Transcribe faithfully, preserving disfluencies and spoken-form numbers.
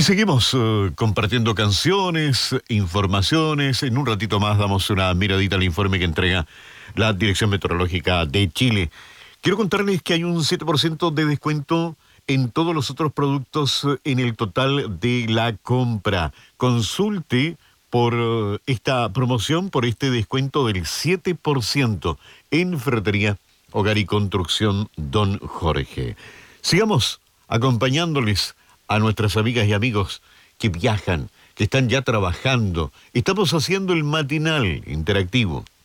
Y seguimos uh, compartiendo canciones, informaciones. En un ratito más damos una miradita al informe que entrega la Dirección Meteorológica de Chile. Quiero contarles que hay un siete por ciento de descuento en todos los otros productos en el total de la compra. Consulte por uh, esta promoción, por este descuento del siete por ciento en Ferretería, Hogar y Construcción Don Jorge. Sigamos acompañándoles a nuestras amigas y amigos que viajan, que están ya trabajando. Estamos haciendo el matinal interactivo.